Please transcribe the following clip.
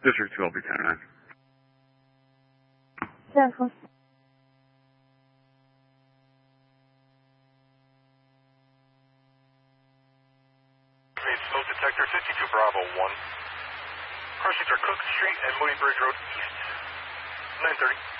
District 12, Lieutenant 9. Central. Smoke detector 52 Bravo 1. Crossings are Cook Street and Moody Bridge Road East. 9:30.